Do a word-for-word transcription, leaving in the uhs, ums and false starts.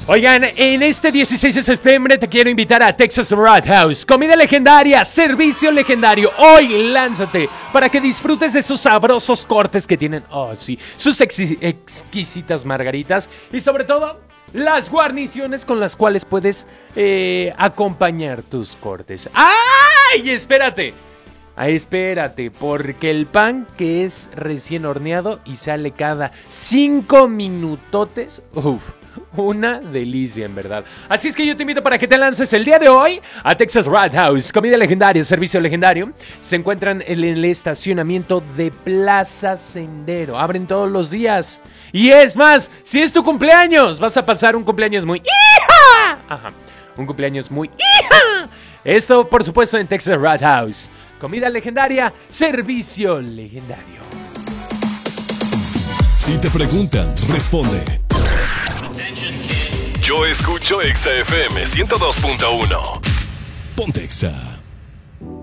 Oigan, en este dieciséis de septiembre te quiero invitar a Texas Roadhouse. Comida legendaria, servicio legendario. Hoy lánzate para que disfrutes de sus sabrosos cortes que tienen, oh sí, sus ex- exquisitas margaritas y sobre todo las guarniciones con las cuales puedes eh, acompañar tus cortes. ¡Ay! Espérate. Ay, espérate, porque el pan que es recién horneado y sale cada cinco minutotes, uff, una delicia en verdad. Así es que yo te invito para que te lances el día de hoy a Texas Roadhouse. Comida legendaria, servicio legendario. Se encuentran en el estacionamiento de Plaza Sendero. Abren todos los días. Y es más, si es tu cumpleaños, vas a pasar un cumpleaños muy... ¡Hija! Ajá, un cumpleaños muy... ¡Hija! Esto, por supuesto, en Texas Roadhouse. Comida legendaria, servicio legendario. Si te preguntan, responde. Yo escucho Exa F M ciento dos punto uno. Ponte Exa.